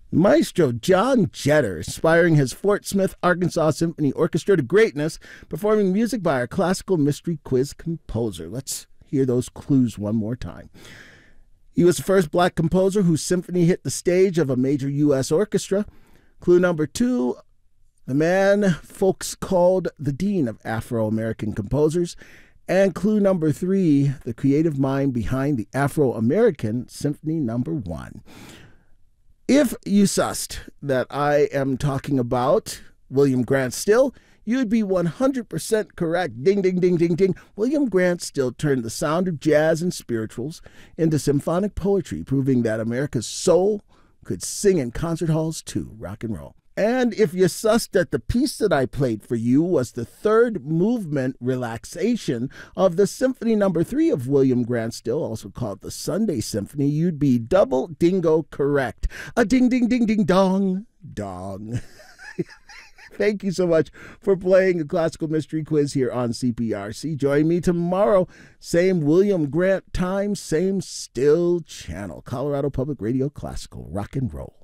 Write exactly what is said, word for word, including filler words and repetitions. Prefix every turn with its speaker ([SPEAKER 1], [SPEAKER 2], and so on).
[SPEAKER 1] Maestro John Jetter, inspiring his Fort Smith, Arkansas Symphony Orchestra to greatness, performing music by our classical mystery quiz composer. Let's hear those clues one more time. He was the first black composer whose symphony hit the stage of a major U S orchestra. Clue number two, the man folks called the Dean of Afro-American Composers. And clue number three, the creative mind behind the Afro-American Symphony Number One. If you sussed that I am talking about William Grant Still, you'd be one hundred percent correct. Ding, ding, ding, ding, ding. William Grant Still turned the sound of jazz and spirituals into symphonic poetry, proving that America's soul could sing in concert halls too. Rock and roll. And if you sussed that the piece that I played for you was the third movement relaxation of the Symphony Number Three of William Grant Still, also called the Sunday Symphony, you'd be double dingo correct. A ding, ding, ding, ding, dong, dong. Thank you so much for playing a classical mystery quiz here on C P R C. Join me tomorrow. Same William Grant time, same Still channel. Colorado Public Radio Classical Rock and Roll.